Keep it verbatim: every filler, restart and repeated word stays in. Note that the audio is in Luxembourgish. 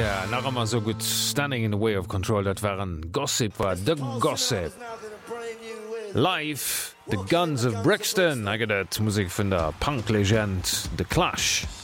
Ja, nach immer so gut Standing in the Way of Control, dat waren Gossip war The Gossip. Live, The Guns of Brixton, aget Musik vun der Punklegend The Clash.